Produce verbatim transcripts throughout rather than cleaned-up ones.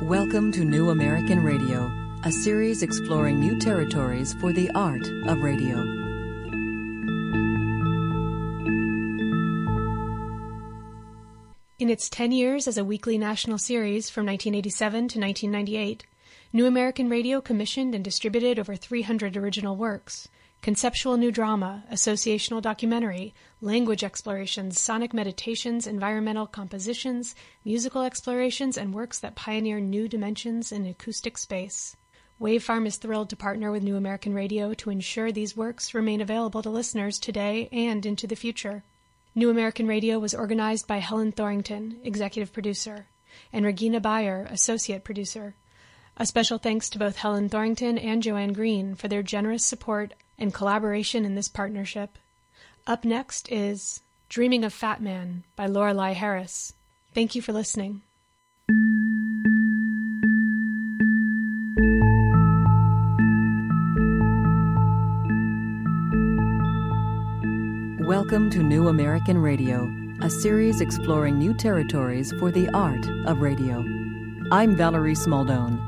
Welcome to New American Radio, a series exploring new territories for the art of radio. In its ten years as a weekly national series from nineteen eighty-seven to nineteen ninety-eight, New American Radio commissioned and distributed over three hundred original works. Conceptual new drama, associational documentary, language explorations, sonic meditations, environmental compositions, musical explorations, and works that pioneer new dimensions in acoustic space. Wavefarm is thrilled to partner with New American Radio to ensure these works remain available to listeners today and into the future. New American Radio was organized by Helen Thorington, executive producer, and Regina Bayer, associate producer. A special thanks to both Helen Thorington and Joanne Green for their generous support and collaboration in this partnership. Up next is Dreaming of Fat Man by Lorelei Harris. Thank you for listening. Welcome to New American Radio, a series exploring new territories for the art of radio. I'm Valerie Smaldone.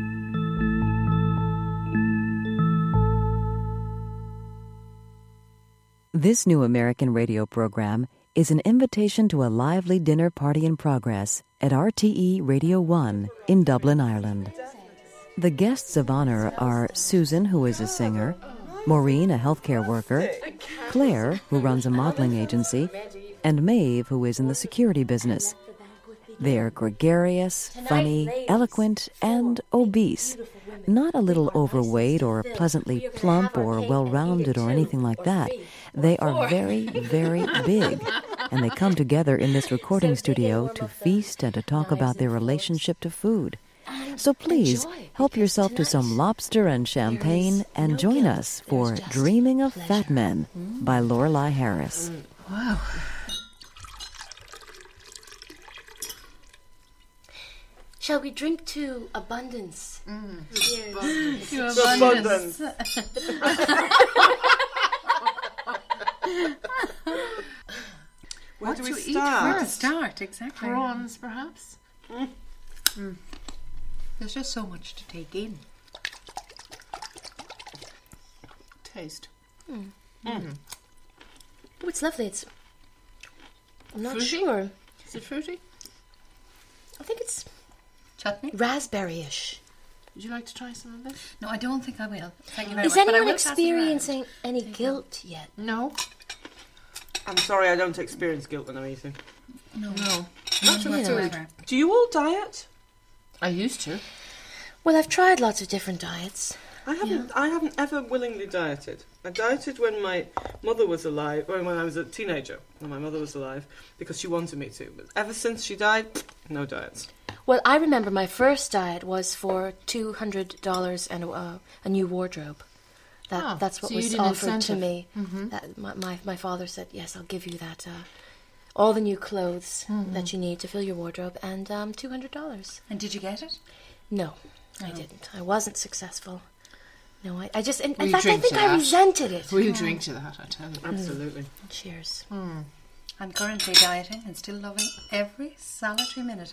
This New American Radio program is an invitation to a lively dinner party in progress at R T E Radio one in Dublin, Ireland. The guests of honor are Susan, who is a singer, Maureen, a healthcare worker, Claire, who runs a modeling agency, and Maeve, who is in the security business. They are gregarious, funny, eloquent, and obese. Not a little overweight or pleasantly plump or well-rounded or anything like that. They are very, very big, and they come together in this recording studio to feast and to talk about their relationship to food. So please, help yourself to some lobster and champagne and join us for Dreaming of Fat Men by Lorelei Harris. Wow. Shall we drink to abundance? Mm. Cheers. To abundance. Where What do we to eat start? first? Start, exactly. Prawns, perhaps? Mm. Mm. There's just so much to take in. Taste. Mm. Mm. Oh, it's lovely. It's. I'm not Fruity? sure. Is it fruity? I think it's Chutney? raspberry-ish. Would you like to try some of this? No, I don't think I will. Thank you very Is much. but I anyone will pass it around. experiencing any guilt yet? No. I'm sorry, I don't experience guilt when I'm eating. No. No. Not Yeah. whatsoever. Do you all diet? I used to. Well, I've tried lots of different diets. I haven't. I haven't ever willingly dieted. I dieted when my mother was alive, or when I was a teenager, when my mother was alive, because she wanted me to. But ever since she died, no diets. Well, I remember my first diet was for two hundred dollars and uh, a new wardrobe. That Ah, that's what so you was did an offered to incentive. me. Mm-hmm. That my, my my father said, "Yes, I'll give you that. Uh, all the new clothes Mm-hmm. that you need to fill your wardrobe, and um, two hundred dollars." And did you get it? No, I Oh. didn't. I wasn't successful. No, I, I just. In, in We fact, I drink think to I that. resented it. We'll drink to that, I tell you. Absolutely. Cheers. I'm currently dieting and still loving every solitary minute